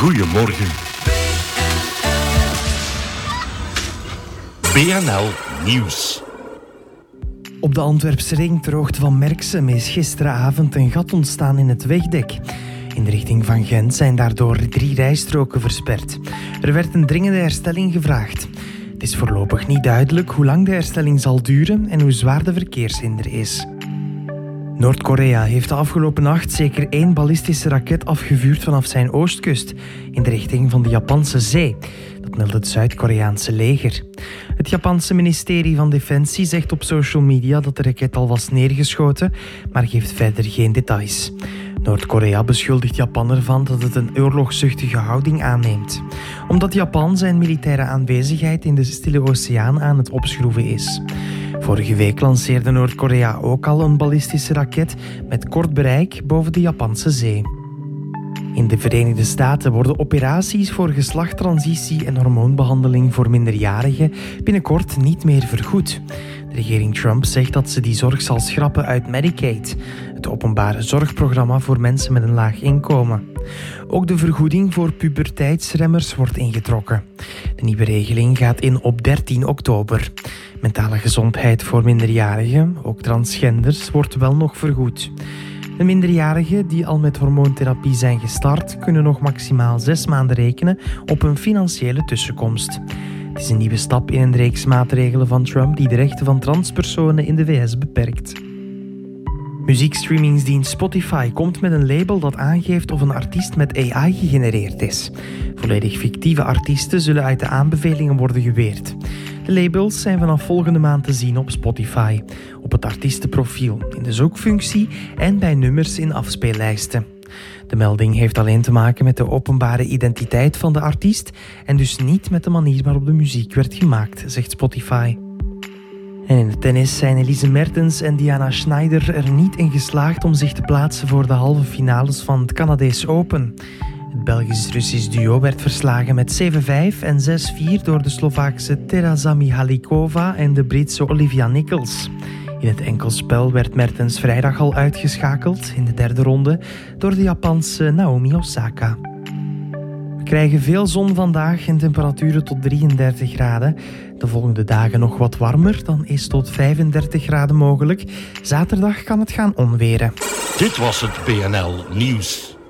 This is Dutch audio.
Goedemorgen. BNL Nieuws. Op de Antwerpse ring ter hoogte van Merksem is gisteravond een gat ontstaan in het wegdek. In de richting van Gent zijn daardoor 3 rijstroken versperd. Er werd een dringende herstelling gevraagd. Het is voorlopig niet duidelijk hoe lang de herstelling zal duren en hoe zwaar de verkeershinder is. Noord-Korea heeft de afgelopen nacht zeker 1 ballistische raket afgevuurd vanaf zijn oostkust in de richting van de Japanse zee. Dat meldt het Zuid-Koreaanse leger. Het Japanse ministerie van Defensie zegt op social media dat de raket al was neergeschoten, maar geeft verder geen details. Noord-Korea beschuldigt Japan ervan dat het een oorlogszuchtige houding aanneemt, omdat Japan zijn militaire aanwezigheid in de Stille Oceaan aan het opschroeven is. Vorige week lanceerde Noord-Korea ook al een ballistische raket met kort bereik boven de Japanse zee. In de Verenigde Staten worden operaties voor geslachttransitie en hormoonbehandeling voor minderjarigen binnenkort niet meer vergoed. De regering Trump zegt dat ze die zorg zal schrappen uit Medicaid, het openbare zorgprogramma voor mensen met een laag inkomen. Ook de vergoeding voor puberteitsremmers wordt ingetrokken. De nieuwe regeling gaat in op 13 oktober. Mentale gezondheid voor minderjarigen, ook transgenders, wordt wel nog vergoed. De minderjarigen die al met hormoontherapie zijn gestart, kunnen nog maximaal 6 maanden rekenen op een financiële tussenkomst. Het is een nieuwe stap in een reeks maatregelen van Trump die de rechten van transpersonen in de VS beperkt. Muziekstreamingsdienst Spotify komt met een label dat aangeeft of een artiest met AI gegenereerd is. Volledig fictieve artiesten zullen uit de aanbevelingen worden geweerd. De labels zijn vanaf volgende maand te zien op Spotify, op het artiestenprofiel, in de zoekfunctie en bij nummers in afspeellijsten. De melding heeft alleen te maken met de openbare identiteit van de artiest en dus niet met de manier waarop de muziek werd gemaakt, zegt Spotify. En in de tennis zijn Elise Mertens en Diana Schneider er niet in geslaagd om zich te plaatsen voor de halve finales van het Canadees Open. Het Belgisch-Russisch duo werd verslagen met 7-5 en 6-4 door de Slovaakse Tereza Mihalikova en de Britse Olivia Nichols. In het enkelspel werd Mertens vrijdag al uitgeschakeld in de 3e ronde door de Japanse Naomi Osaka. We krijgen veel zon vandaag en temperaturen tot 33 graden. De volgende dagen nog wat warmer, dan is tot 35 graden mogelijk. Zaterdag kan het gaan onweren. Dit was het BNL Nieuws.